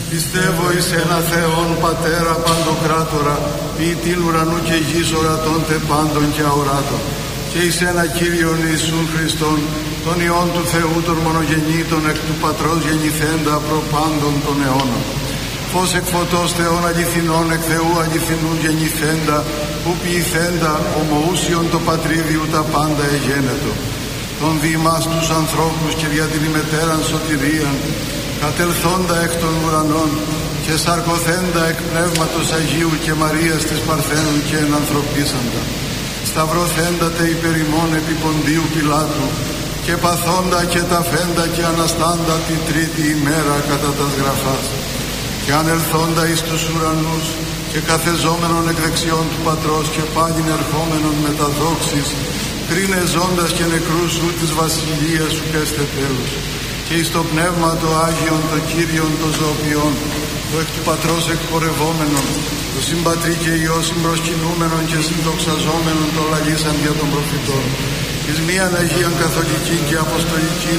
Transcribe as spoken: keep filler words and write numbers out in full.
Πιστεύω εις ένα Θεόν Πατέρα Παντοκράτορα, ποιητήν ουρανού και γης ορατώνται πάντων και αοράτων, και εις ένα Κύριον Ιησούν Χριστόν, τον Υιόν του Θεού, τον μονογεννήτων εκ του Πατρός γεννηθέντα προ πάντων των αιώνων. Φως εκ φωτός Θεών αληθινών, εκ Θεού αληθινού γεννηθέντα, που ποιηθέντα ομοούσιον το πατρίδιου τα πάντα εγένετο. Τον διημάς τους ανθρώπους και δια την ημετέραν σωτηρίαν, κατελθόντα εκ των ουρανών και σαρκωθέντα εκ Πνεύματος Αγίου και Μαρίας της Παρθένου και ενανθρωπίσαντα. Σταυρωθέντα τε υπερ ημών επί Ποντίου Πιλάτου και παθόντα και ταφέντα και αναστάντα τη τρίτη ημέρα κατά τας γραφάς. Και ανελθόντα εις τους ουρανούς και καθεζόμενον εκ δεξιών του Πατρός και πάλιν ερχόμενον με τα δόξης, κρίνε ζώντας και νεκρούς ου της βασιλείας σου πέστε τέλους. Και εις το Πνεύμα το Άγιον, το Κύριον, το Ζωοποιόν, το εκ του Πατρός εκπορευόμενον, το συμπατρί και Υιό συμπροσκυνούμενον και συνδοξαζόμενον το λαλήσαν για των προφητών, εις μίαν Αγίαν Καθολική και Αποστολική